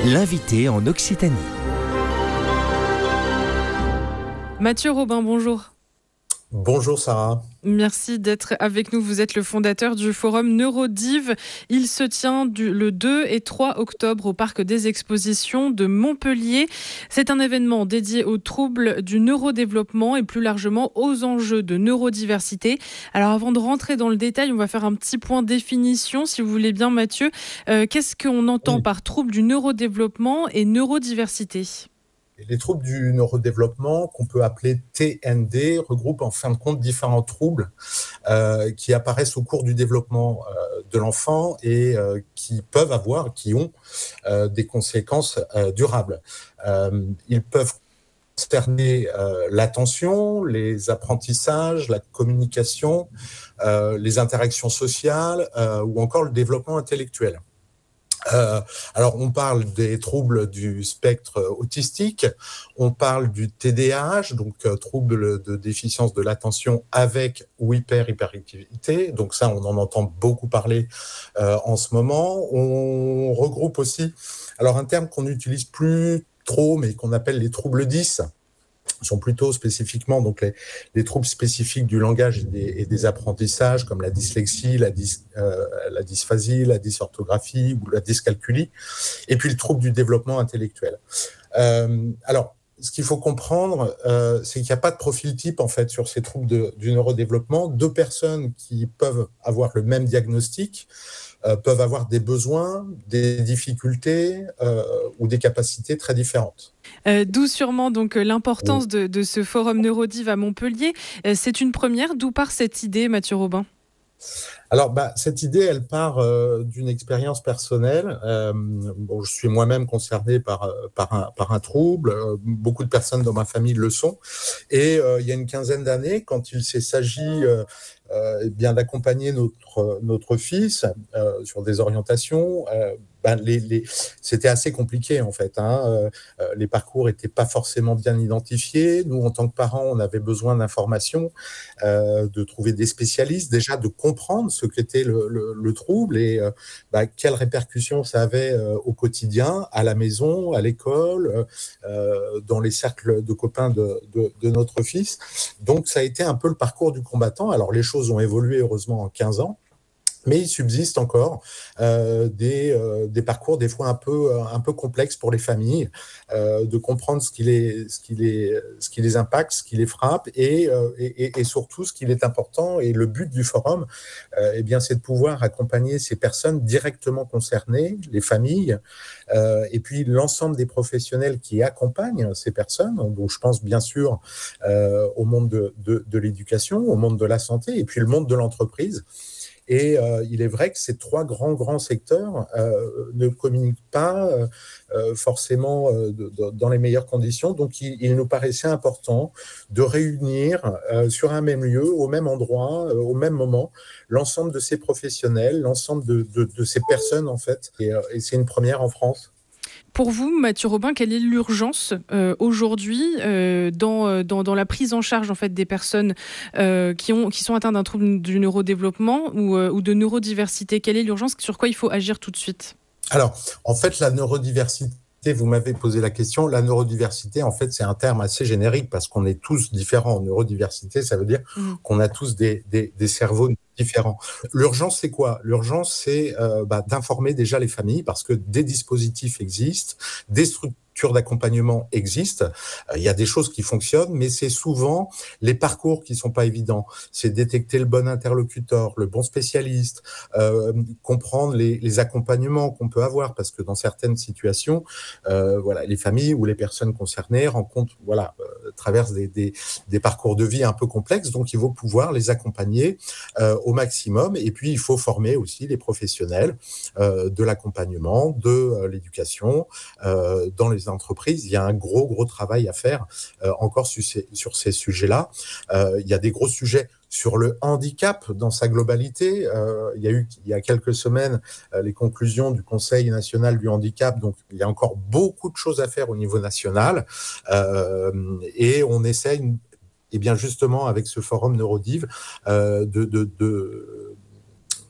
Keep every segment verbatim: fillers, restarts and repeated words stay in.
L'invité en Occitanie. Mathieu Robin, bonjour. Bonjour Sarah. Merci d'être avec nous. Vous êtes le fondateur du forum Neurodive. Il se tient du, le deux et trois octobre au Parc des Expositions de Montpellier. C'est un événement dédié aux troubles du neurodéveloppement et plus largement aux enjeux de neurodiversité. Alors avant de rentrer dans le détail, on va faire un petit point définition, si vous voulez bien Mathieu. Euh, qu'est-ce qu'on entend oui. par troubles du neurodéveloppement et neurodiversité ? Les troubles du neurodéveloppement, qu'on peut appeler T N D, regroupent en fin de compte différents troubles euh, qui apparaissent au cours du développement euh, de l'enfant et euh, qui peuvent avoir, qui ont euh, des conséquences euh, durables. Euh, ils peuvent concerner euh, l'attention, les apprentissages, la communication, euh, les interactions sociales euh, ou encore le développement intellectuel. Euh, alors, on parle des troubles du spectre autistique, on parle du T D A H, donc euh, trouble de déficience de l'attention avec ou hyper-hyperactivité. Donc ça, on en entend beaucoup parler euh, en ce moment. On regroupe aussi, alors un terme qu'on n'utilise plus trop, mais qu'on appelle les troubles dix. Sont plutôt spécifiquement donc les, les troubles spécifiques du langage et des, et des apprentissages comme la dyslexie, la, dys, euh, la dysphasie, la dysorthographie ou la dyscalculie, et puis le trouble du développement intellectuel. Euh, alors, ce qu'il faut comprendre, euh, c'est qu'il n'y a pas de profil type en fait sur ces troubles de, du neurodéveloppement. Deux personnes qui peuvent avoir le même diagnostic euh, peuvent avoir des besoins, des difficultés euh, ou des capacités très différentes. Euh, d'où sûrement donc l'importance de, de ce forum Neurodive à Montpellier. Euh, c'est une première. D'où part cette idée, Mathieu Robin ? Alors, bah, cette idée, elle part euh, d'une expérience personnelle. Euh, bon, je suis moi-même concerné par, par, un, par un trouble. Euh, beaucoup de personnes dans ma famille le sont. Et euh, il y a une quinzaine d'années, quand il s'agit euh, euh, eh bien d'accompagner notre, notre fils euh, sur des orientations, euh, ben les, les, c'était assez compliqué en fait. Hein. Euh, les parcours n'étaient pas forcément bien identifiés. Nous, en tant que parents, on avait besoin d'informations, euh, de trouver des spécialistes, déjà de comprendre ce qu'était le, le, le trouble et euh, bah, quelles répercussions ça avait euh, au quotidien, à la maison, à l'école, euh, dans les cercles de copains de, de, de notre fils. Donc, ça a été un peu le parcours du combattant. Alors, les choses ont évolué heureusement en quinze ans. Mais il subsiste encore euh, des, euh, des parcours des fois un peu, un peu complexes pour les familles, euh, de comprendre ce qui, les, ce, qui les, ce qui les impacte, ce qui les frappe et, euh, et, et surtout ce qui est important. Et le but du forum, euh, eh bien, c'est de pouvoir accompagner ces personnes directement concernées, les familles, euh, et puis l'ensemble des professionnels qui accompagnent ces personnes. Donc, je pense bien sûr euh, au monde de, de, de l'éducation, au monde de la santé et puis le monde de l'entreprise. Et euh, il est vrai que ces trois grands, grands secteurs euh, ne communiquent pas euh, forcément euh, de, de, dans les meilleures conditions. Donc, il, il nous paraissait important de réunir euh, sur un même lieu, au même endroit, euh, au même moment, l'ensemble de ces professionnels, l'ensemble de, de, de ces personnes, en fait. Et, euh, et c'est une première en France. Pour vous, Mathieu Robin, quelle est l'urgence euh, aujourd'hui euh, dans, dans, dans la prise en charge en fait, des personnes euh, qui, ont, qui sont atteintes d'un trouble du neurodéveloppement ou, euh, ou de neurodiversité ? Quelle est l'urgence ? Sur quoi il faut agir tout de suite ? Alors, en fait, la neurodiversité, vous m'avez posé la question. La neurodiversité, en fait, c'est un terme assez générique parce qu'on est tous différents. Neurodiversité, ça veut dire mmh. qu'on a tous des, des, des cerveaux différents. L'urgence, c'est quoi ? L'urgence, c'est euh, bah, d'informer déjà les familles parce que des dispositifs existent, des structures d'accompagnement existent. Il y a des choses qui fonctionnent, mais c'est souvent les parcours qui sont pas évidents. C'est détecter le bon interlocuteur, le bon spécialiste, euh, comprendre les, les accompagnements qu'on peut avoir, parce que dans certaines situations, euh, voilà, les familles ou les personnes concernées rencontrent, voilà, euh, traversent des, des, des parcours de vie un peu complexes, donc il faut pouvoir les accompagner euh, au maximum. Et puis il faut former aussi les professionnels euh, de l'accompagnement, de euh, l'éducation, euh, dans les entreprises. Il y a un gros, gros travail à faire euh, encore sur ces, sur ces sujets-là. Euh, il y a des gros sujets sur le handicap dans sa globalité. Euh, il y a eu, il y a quelques semaines, euh, les conclusions du Conseil national du handicap. Donc, il y a encore beaucoup de choses à faire au niveau national. Euh, et on essaye, et bien justement, avec ce forum Neurodive, euh, de, de, de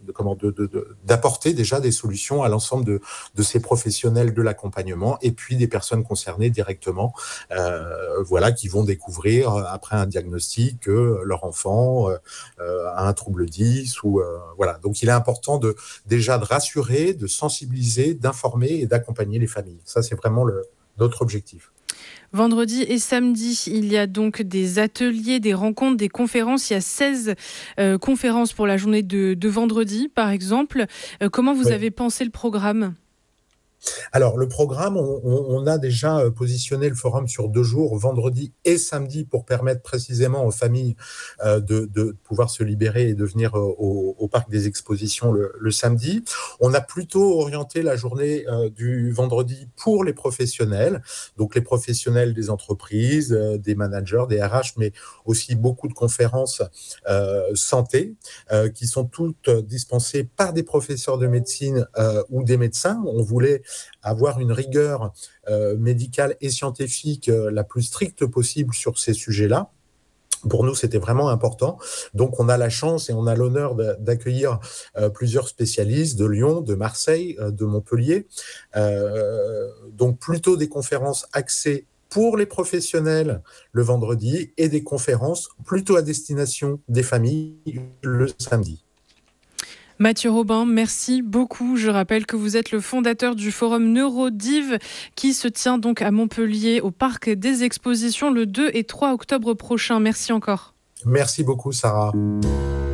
de, comment, de, de, de, d'apporter déjà des solutions à l'ensemble de, de ces professionnels de l'accompagnement et puis des personnes concernées directement, euh, voilà, qui vont découvrir après un diagnostic que leur enfant euh, a un trouble dix ou euh, voilà. Donc il est important de déjà de rassurer, de sensibiliser, d'informer et d'accompagner les familles. Ça c'est vraiment le, notre objectif. Vendredi et samedi, il y a donc des ateliers, des rencontres, des conférences. Il y a seize euh, conférences pour la journée de, de vendredi, par exemple. Euh, comment vous oui. avez pensé le programme ? Alors, le programme, on, on a déjà positionné le forum sur deux jours, vendredi et samedi, pour permettre précisément aux familles euh, de, de pouvoir se libérer et de venir au, au parc des expositions le, le samedi. On a plutôt orienté la journée euh, du vendredi pour les professionnels, donc les professionnels des entreprises, euh, des managers, des R H, mais aussi beaucoup de conférences euh, santé, euh, qui sont toutes dispensées par des professeurs de médecine euh, ou des médecins. On voulait avoir une rigueur euh, médicale et scientifique euh, la plus stricte possible sur ces sujets-là. Pour nous, c'était vraiment important. Donc, on a la chance et on a l'honneur de, d'accueillir euh, plusieurs spécialistes de Lyon, de Marseille, euh, de Montpellier. Euh, donc, plutôt des conférences axées pour les professionnels le vendredi et des conférences plutôt à destination des familles le samedi. Mathieu Robin, merci beaucoup. Je rappelle que vous êtes le fondateur du forum NeuroDiv qui se tient donc à Montpellier au parc des expositions le deux et trois octobre prochain. Merci encore. Merci beaucoup, Sarah.